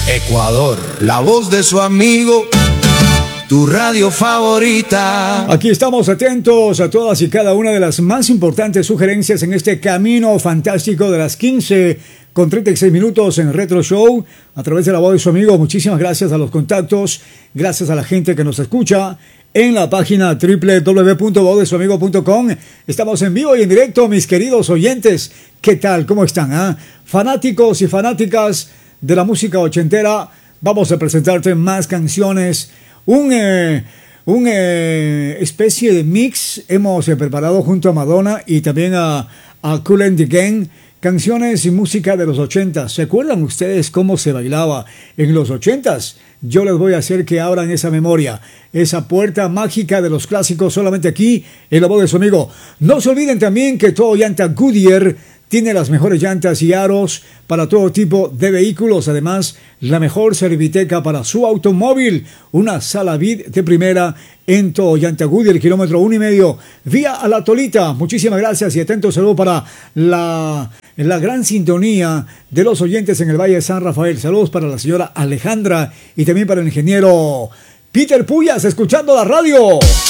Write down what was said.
Ecuador, la voz de su amigo, tu radio favorita. Aquí estamos atentos a todas y cada una de las más importantes sugerencias en este camino fantástico de las 15:36 en Retro Show, a través de la voz de su amigo. Muchísimas gracias a los contactos, gracias a la gente que nos escucha en la página www.vozdesuamigo.com. Estamos en vivo y en directo, mis queridos oyentes. ¿Qué tal? ¿Cómo están? Fanáticos y fanáticas de la música ochentera, vamos a presentarte más canciones. Una especie de mix hemos preparado junto a Madonna y también a Kool and the Gang. Canciones y música de los 80. ¿Se acuerdan ustedes cómo se bailaba en los 80s? Yo les voy a hacer que abran esa memoria, esa puerta mágica de los clásicos, solamente aquí en la voz de su amigo. No se olviden también que todo llanta Goodyear tiene las mejores llantas y aros para todo tipo de vehículos. Además, la mejor serviteca para su automóvil. Una sala vid de primera en todo llanta Goodyear, kilómetro 1,5, vía a La Tolita. Muchísimas gracias y atento saludo para la gran sintonía de los oyentes en el Valle de San Rafael. Saludos para la señora Alejandra y también para el ingeniero Peter Puyas, escuchando la radio.